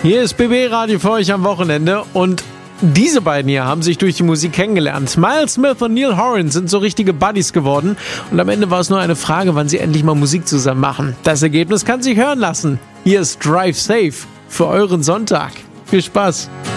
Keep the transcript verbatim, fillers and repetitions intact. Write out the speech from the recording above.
Hier ist B B Radio für euch am Wochenende und diese beiden hier haben sich durch die Musik kennengelernt. Miles Smith und Neil Horan sind so richtige Buddies geworden und am Ende war es nur eine Frage, wann sie endlich mal Musik zusammen machen. Das Ergebnis kann sich hören lassen. Hier ist Drive Safe für euren Sonntag. Viel Spaß!